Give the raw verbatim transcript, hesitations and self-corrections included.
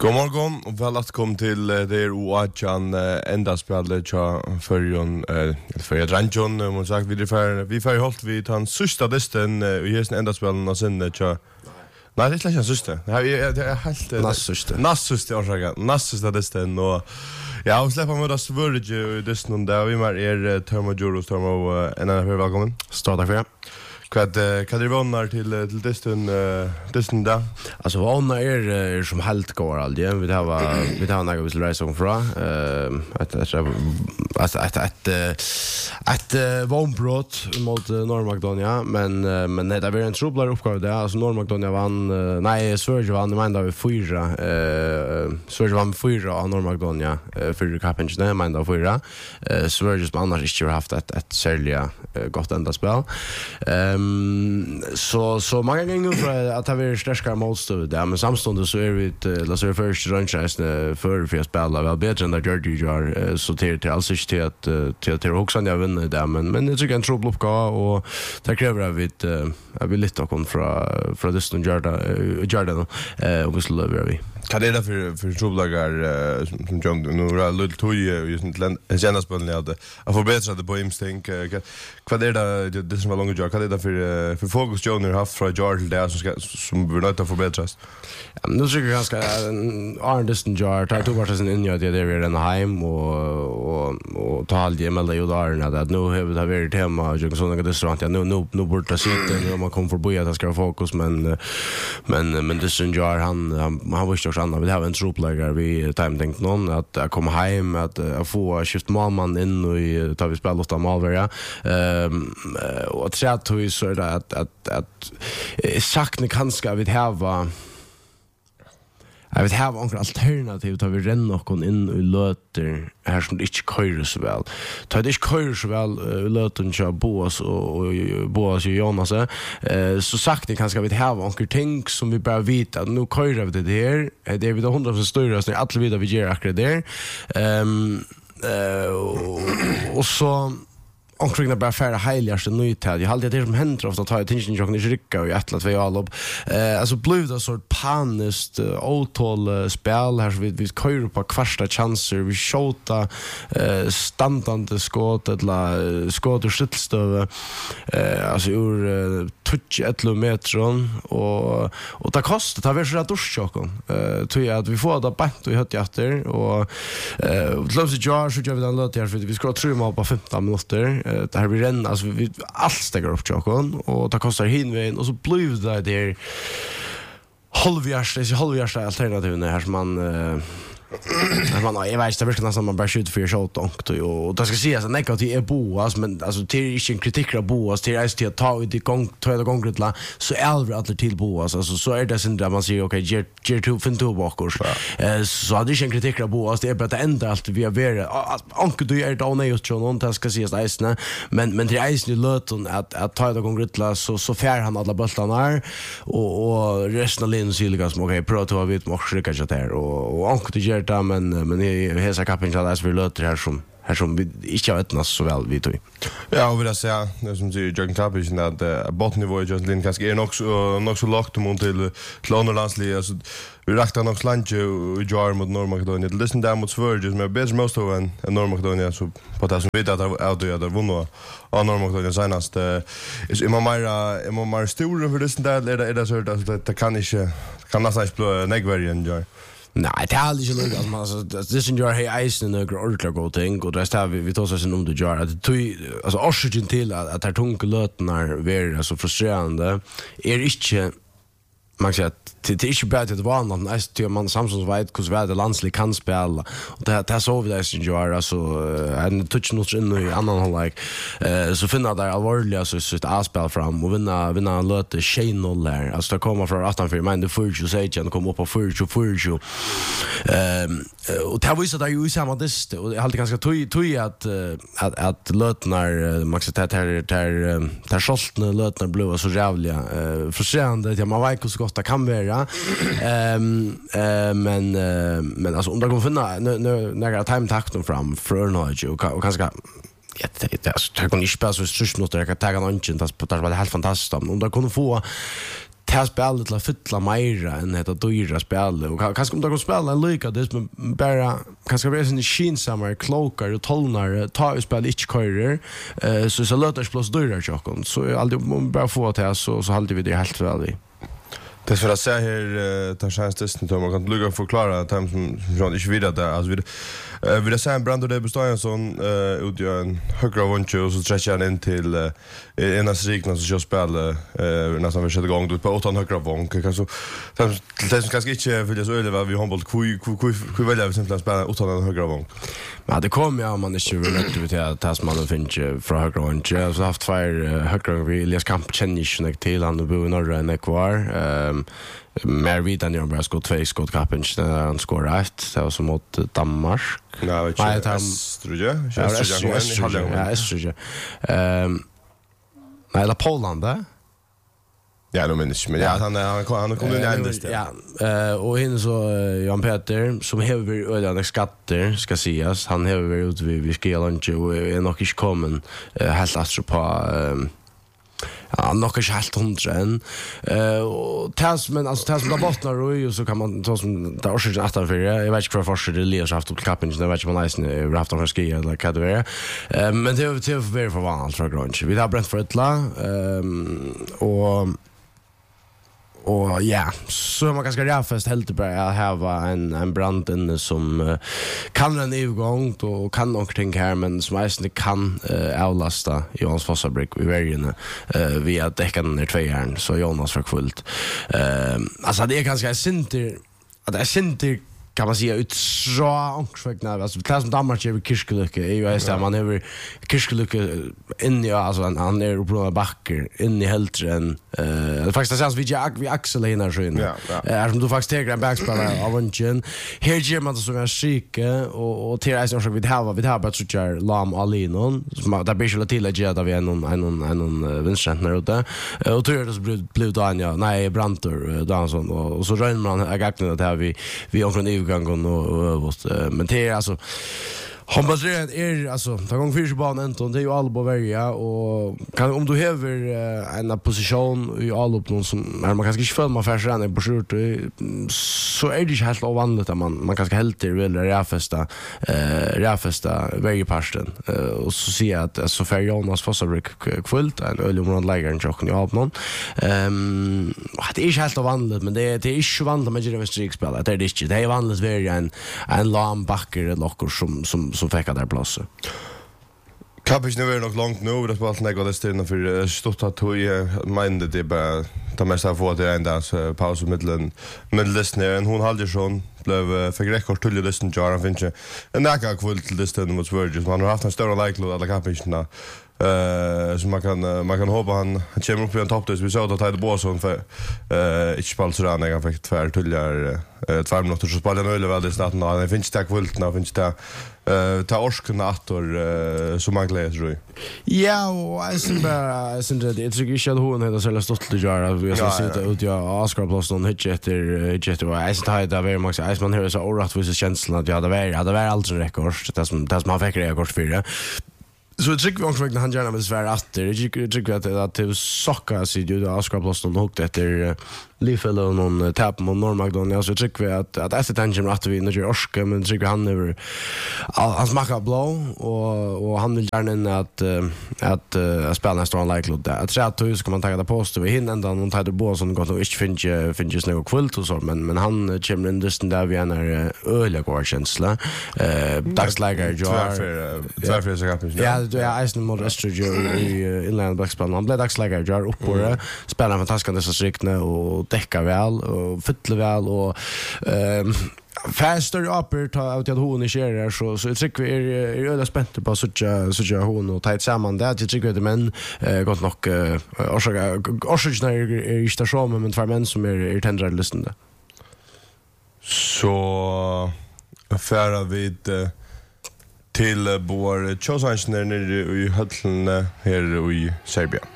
God morgon och välkommen till det är oachan enda spelet cha förjon för Ranjon man sagt vi för vi för hållt vi tar sista distan i hästen enda spelen och sen cha Nej, det är inte sista. Det är helt Nassista. Nassista orsaka. Nassista distan och ja, och släppa med oss Virgil distan där vi mer är Termojuros Termo en annan för välkommen. Starta för. Vad kan det vara till till distan distan där? Alltså vad är är som helt går alltid. Vi har vi har några vill resa om fra. Eh att att att att att vånbrott mot Norr Macedonia men men det är en trubblar uppgåva där. Alltså Norr Macedonia vann nej Sverige vann men då fyra eh Sverige vann fyra av Norr Macedonia för kapens där men då fyra. Eh Sverige som annars inte har haft ett ett sälja gott ända spel. Eh Um, så så många gånger för att ha varit starkare motstånd där men samstundes så är vi låt oss först runchas för för att spela väl bättre än där Georgie gör så till till alltså till att till till också jag vinner där men men det tycker en trubbel uppgåva och det kräver vi ett jag vill lite kon från från det stund Jordan Jordan eh och så lever vi. Kan det där för för trubbelagar som John nu är lite toje just inte kännas på den att att förbättra det på instinkt vad är det det som var långt jag kan det för för fokus John har haft från Jordan där som ska som vi nöjt att förbättras. Ja, nu tycker jag ganska Arne Distan Jar tar två varsin in i det där är en hem och och och ta all det med det där att nu har vi det här tema jag såna det restaurant nu nu nu borde sitta när man kommer förbi att det ska fokus men men men Distan Jar han han var ju så vi har en truppläggare vi time tänkt någon att komma hem att få skift målman in och i tar vi spel åt Malvera ehm och att säga att vi så att att att sakna kanske vi ha Jag vet have några alternativ tar vi renna och in i löter här som det inte körs så väl. Tar det inte körs så väl löten kör Boas och Boas och Jonas eh så sagt det kanske vi have några ting som vi bara vet att nu körs vi det här. Det är vi då hundra procent större så alla vidare vi ger akkurat där. Ehm och så omkring det bara färre heiligast nytt här. Jag hade det som händer ofta att ta attention jag kan inte rycka och ett att vi all upp. Eh alltså blev det så paniskt otål spel här så vi vi kör på kvarsta chanser vi skjuta eh standande skott eller skott och skjutstöv eh alltså ur touch ett kilometer och och det kostar det var så att duschchocken. Eh tror jag att vi får det bänt och hött efter och eh låts det jar så gör vi den låt här för vi ska tro mål på femton minuter. Det här blir renn, alltså vi allt stegar upp tjockon och det kostar hinvägen och så blir det där halvjärsta, halvjärsta alternativen här som man man jag vet det verkar nästan man bara skjuter för shot och och det ska sägas att negativt är Boas men alltså till inte en kritik av Boas till är till att ta ut igång ta det gång gritla så är aldrig alla till Boas alltså så är det sen där man säger okej ger ger två fin två bakåt eh så hade inte en kritik av Boas det är bara att ändra allt vi har varit anke du är då nej och någon det ska sägas isna men men till isen löten att att ta det gång gritla så så fär han alla bollarna och och resten av linjen siliga som okej pro to vi måste skicka det där och och anke du där men men i hela kapen så där vi löter här som här som vi inte vet något så väl vi tror. Ja, och vill jag säga det som säger Jörgen Tappis att bottennivå är just lite kanske är också också lågt mot till till andra landslag alltså vi räknar nog slange i jar mot Norr Macedonia. Det lyssnar där mot Sverige som är bäst most av en Norr Macedonia så på det som vet att att det där vunnit av Norr Macedonia senast är man mer är man mer stor för det där är det är det så att det kan inte kan nästan inte bli negvariant jar. Nej, det är aldrig så lugnt. Alltså, det som gör hej isen är ordentligt god ting. Och det är vi, vi tar oss en om det gör. Att det alltså, orsaken till att, att här tunga lötena är alltså, frustrerande är inte man säger att det är inte bara det vanligt men det är man samtidigt vet hur väl det landslig kan spela och det det så vi det som gör alltså en touch not in i annan halvlek eh så finner där allvarliga så så ett avspel fram och vinna vinna löte Shane där alltså det kommer från åttan för men det får ju säga att komma upp på fyra fyra ehm och det var ju så där ju samma det och det hade ganska toj toj att att att lötnar max att här där där soltna lötnar blåa så jävliga frustrerande att man vet hur gott det kan vara ehm men men alltså om det kommer finna när jag time takten fram för något och kanske ja det det kan inte spela så stort något jag kan ta en annan det var helt fantastiskt om de kunde få det här spelet till att fylla mera än detta dyra spelet. Och kanske om det går spela en lika det men bara kanske vara sin skinsammare, klokare och tolnare ta i spel inte körer eh, så så låter det plus dyra chocken. Så jag aldrig bara få det så så håller vi det helt väl i. Det för att säga här tar chans testen då man kan lugga förklara att han som som inte vidare där alltså vi vi det sen Brando det består en sån utgör en högra vånche och så stretchar han in till en av strikna som kör spel eh nästan vi sätter igång då på åtta högra vån kan så det som kanske inte vill så öle vad vi handboll hur hur hur väljer vi simpelt spela åtta högra vån. Ja det kommer ja man inte vill aktivitet tas man finns från högra vån så har haft två högra vi Elias Kamp känner inte till han bor i norra än kvar mer vid än jag bara skott två skott kappen när han skorar ett det var som mot Danmark. Nej, vet jag. Tror jag. Ja, Österrike. Ehm Nej, la Polen där. Ja, nu minns jag. Men ja, han han han kommer in i ändest. Ja, eh och hin så Jan Peter som häver öliga skatter ska sägas. Han häver ut vi vi ska lunch och är nog inte kommen helt astro på ja, nog inte helt hundra än. Eh, och tas, men alltså tas med bottnar och så kan man ta som där också att för jag vet inte för första det Elias haft upp kappen det vet jag man nice nu haft för ski eller vad det är. Eh, men det är det är för för vanligt för grunge. Vi har bränt för ett la ehm och och ja, så man ganska räfast helt bara att ha en en brand inne som uh, kan en övergång och kan någonting här men som är kan uh, avlasta Jonas Fossabrik vi väljer uh, via däcken ner två järn så Jonas för fullt. Uh, alltså det är ganska synter att det är synter kan man säga ut så angstväckna alltså det som Danmark är Kirkelucke är ju är man över Kirkelucke in ja alltså han är på backer in i heltren eh uh, faktiskt det vi jag vi Axel hinner så in är som du faktiskt tar en backspelare av Unchen här ger man så en skicka och och till är så vi har vi har bara så där Lam Alinon som där blir till att ge där vi en en en en Vincent när ute och tror det så blev Daniel nej Brantor Dansson och så rör man agakten att vi vi omkring gången och överst men det är alltså handbollsredan är alltså ta gång fyra banan det är ju allbo välja och kan om du häver uh, en position i all upp någon som är man kanske inte för man färsran på skjort så är det ju helt ovanligt att man man kanske helt vill räfesta eh räfesta vägparsten uh, och så ser jag att så för Jonas Fossabrik kvult en ölområd lägger en chocken i av någon ehm det är ju helt ovanligt men det är det är inte vanligt med det strikspel det är det inte det är vanligt väl en en lam backer locker som som som fick där platsen. Kappis nu är nog långt nu det spelar några listor för stort att hur minded det bara ta med sig för det ända så paus mellan mellan hon hade sån blev fick rekord till listan jar och finns en näka kvult till listan mot Virgin man har haft en större likelihood alla kappisna eh så man kan man kan hoppa han kommer upp på en topp så vi såg att ta det båsen för eh inte spalt så där när han fick tvär tullar eh två minuter så spelade han öle väldigt snabbt när det finns tack kvultna finns det eh ta orskarna attor så man gläds tror jag. Ja, och jag syns bara jag syns det jag tycker inte att hon hade så stått till göra vi ska sitta ut jag Oscar plus någon hit efter hit och jag syns det där väldigt mycket jag man hör så orätt för känslan att jag hade varit hade varit alls rekord det som det som man fick rekord för det. Så jag tycker vi också att han gärna vill svära att det jag tycker att det att det socka sig ju då Oscar plus någon hooked efter Lifelo och någon tap mot Normagdon så jag tycker vi att att efter tanken att vi när Oscar men tycker han över han smakar blå och och han vill gärna att att att spela nästan like lot där. Jag tror att du ska man ta det på så vi hinner ändå någon tar det på som går och inte finns finns något kvult och så men men han kommer in just där vi är öliga går känsla. Eh dagsläger jar. Därför så kan ja det är Iceland mot Österrike i inland backspel. Han blev dagsläger jar upp på det. Spelar fantastiskt dessa strikna och täcka väl och fylla väl och ehm faster upper ta ut att hon är kär så så jag tycker vi är är öde spänt på så så så hon och ta ett samman där jag tycker det men gott nog orsaka orsaka är i station men två män som är är tändra lyssnande. Så affära vid till vår Chosanchner i höllen här i Serbien.